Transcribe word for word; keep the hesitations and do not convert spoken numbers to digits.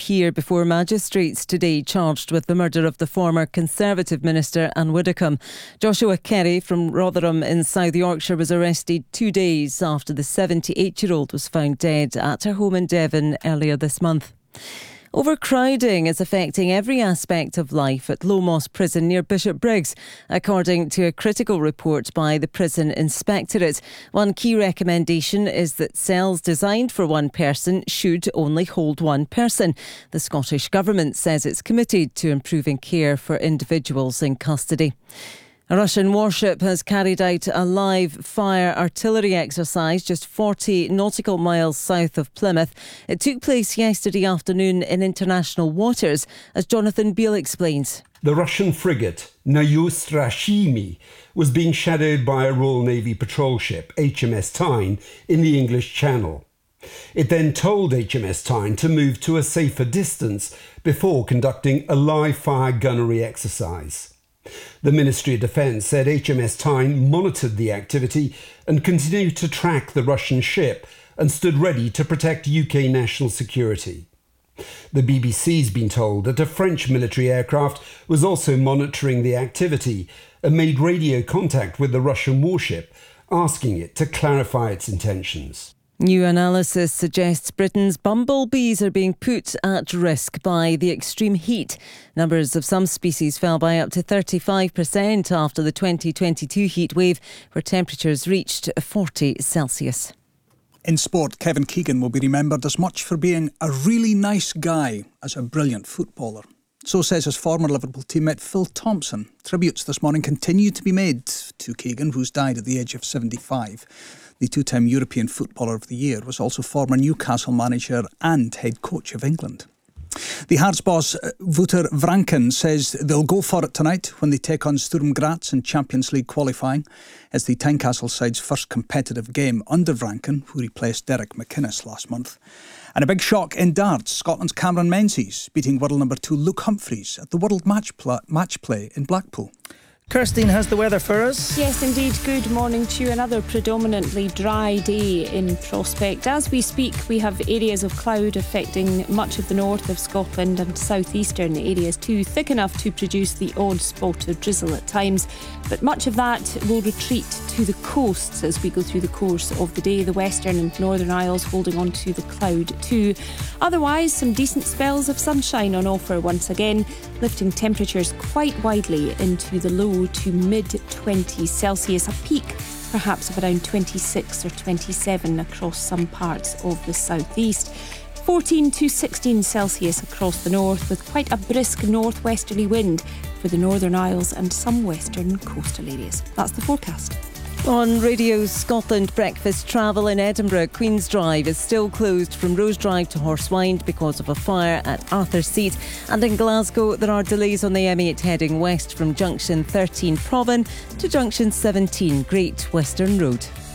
appear before magistrates today charged with the murder of the former Conservative Minister Anne Widdecombe. Joshua Kerry from Rotherham in South Yorkshire was arrested two days after the seventy-eight-year-old was found dead at her home in Devon earlier this month. Overcrowding is affecting every aspect of life at Lowmoss Prison near Bishopbriggs, according to a critical report by the Prison Inspectorate. One key recommendation is that cells designed for one person should only hold one person. The Scottish Government says it's committed to improving care for individuals in custody. A Russian warship has carried out a live fire artillery exercise just forty nautical miles south of Plymouth. It took place yesterday afternoon in international waters, as Jonathan Beale explains. The Russian frigate Nayostrashimi was being shadowed by a Royal Navy patrol ship, H M S Tyne, in the English Channel. It then told H M S Tyne to move to a safer distance before conducting a live fire gunnery exercise. The Ministry of Defence said H M S Tyne monitored the activity and continued to track the Russian ship and stood ready to protect U K national security. The B B C's been told that a French military aircraft was also monitoring the activity and made radio contact with the Russian warship, asking it to clarify its intentions. New analysis suggests Britain's bumblebees are being put at risk by the extreme heat. Numbers of some species fell by up to thirty-five percent after the twenty twenty-two heat wave, where temperatures reached forty Celsius. In sport, Kevin Keegan will be remembered as much for being a really nice guy as a brilliant footballer. So says his former Liverpool teammate Phil Thompson. Tributes this morning continue to be made to Keegan, who's died at the age of seventy-five. The two-time European Footballer of the Year was also former Newcastle manager and head coach of England. The Hearts boss, Wouter Vranken, says they'll go for it tonight when they take on Sturm Graz in Champions League qualifying. It's the Tynecastle side's first competitive game under Vranken, who replaced Derek McInnes last month. And a big shock in darts, Scotland's Cameron Menzies beating world number two Luke Humphries at the World Match, Pla- match Play in Blackpool. Kirstine has the weather for us. Yes, indeed. Good morning to you. Another predominantly dry day in prospect. As we speak, we have areas of cloud affecting much of the north of Scotland and southeastern areas too, thick enough to produce the odd spot of drizzle at times. But much of that will retreat to the coasts as we go through the course of the day. The western and northern Isles holding on to the cloud too. Otherwise, some decent spells of sunshine on offer once again, lifting temperatures quite widely into the low to mid twenties Celsius, a peak perhaps of around twenty-six or twenty-seven across some parts of the southeast. fourteen to sixteen Celsius across the north, with quite a brisk northwesterly wind for the Northern Isles and some western coastal areas. That's the forecast. On Radio Scotland, breakfast travel in Edinburgh, Queen's Drive is still closed from Rose Drive to Horsewind because of a fire at Arthur Seat. And in Glasgow, there are delays on the M eight heading west from junction thirteen Provan to junction seventeen Great Western Road.